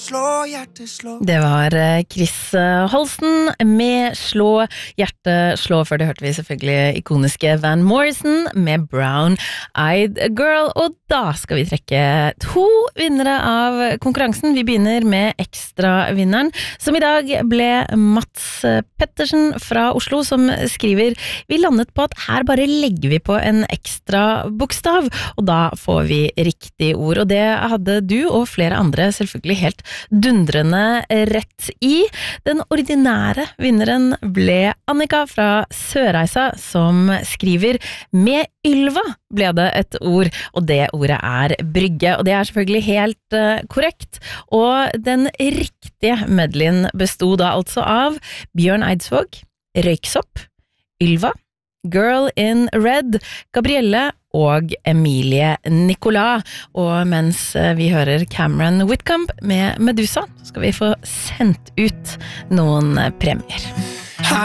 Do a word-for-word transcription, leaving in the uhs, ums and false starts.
Slå hjertet slå. Det var Chris Holsten med Slå hjertet slå. Før det hørte vi selvfølgelig ikoniske Van Morrison med Brown Eyed Girl. Og da skal vi trekke to vinnere av konkurransen. Vi begynner med ekstravinneren, som i dag ble Mats Pettersen fra Oslo, som skriver: Vi landet på at her bare legger vi på en ekstra bokstav, og da får vi riktig ord. Og det hadde du og flere andre selvfølgelig helt dundrende rett i. Den ordinære vinneren ble Annika fra Sørreisa, som skriver: Med Ylva ble det et ord, og det ordet er brygge. Og det er selvfølgelig helt uh, korrekt. Og den riktige medleyen bestod da altså av Bjørn Eidsvåg, Røyksopp, Ylva, Girl in Red, Gabrielle og Emilie Nicolas. Og mens vi hører Cameron Whitcomb med Medusa, skal vi få sendt ut noen premier.